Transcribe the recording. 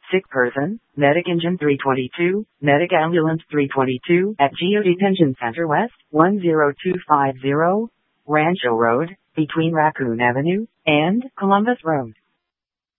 sick person, Medic Engine 322, Medic Ambulance 322 at GOD Pension Center West, 10250, Rancho Road, between Raccoon Avenue and Columbus Road.